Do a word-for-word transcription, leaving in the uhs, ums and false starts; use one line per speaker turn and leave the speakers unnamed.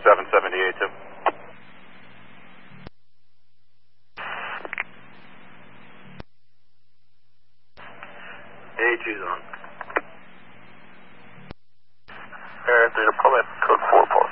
seven seventy-eight, Tim. A two's on. Air three to Pullman, code four, pulse.